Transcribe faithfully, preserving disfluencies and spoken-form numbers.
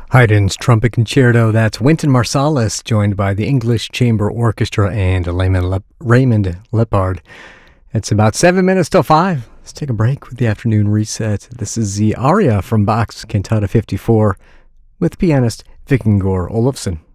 Haydn's Trumpet Concerto. That's Wynton Marsalis, joined by the English Chamber Orchestra and Raymond, Lep- Raymond Lepard. It's about seven minutes till five. Let's take a break with the afternoon reset. This is the aria from Bach's Cantata fifty-four with pianist Vikingur Olafsson.